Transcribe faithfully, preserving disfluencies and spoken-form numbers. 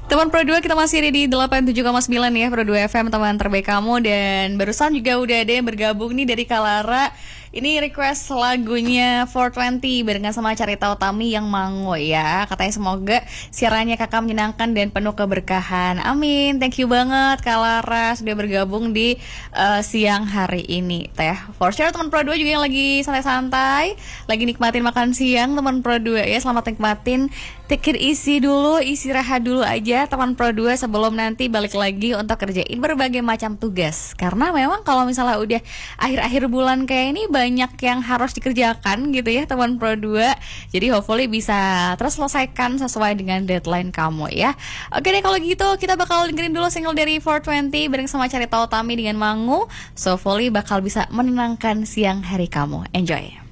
Teman Pro dua, kita masih ada di delapan puluh tujuh koma sembilan ya, Pro dua F M, teman terbaik kamu. Dan barusan juga udah ada yang bergabung nih dari Kalara. Ini request lagunya four twenty barengan sama Carita Utami yang Mango ya. Katanya semoga siarannya kakak menyenangkan dan penuh keberkahan. Amin. Thank you banget Kalara sudah bergabung di uh, siang hari ini teh. For sure teman Pro dua juga yang lagi santai-santai, lagi nikmatin makan siang teman Pro dua ya. Selamat nikmatin. Take it easy dulu, istirahat dulu aja teman Pro dua sebelum nanti balik lagi untuk kerjain berbagai macam tugas. Karena memang kalau misalnya udah akhir-akhir bulan kayak ini banyak yang harus dikerjakan gitu ya teman Pro dua. Jadi hopefully bisa terselesaikan sesuai dengan deadline kamu ya. Oke deh, kalau gitu kita bakal dengerin dulu single dari four twenty bareng sama Carita Utami dengan Mangu. So hopefully bakal bisa menenangkan siang hari kamu. Enjoy.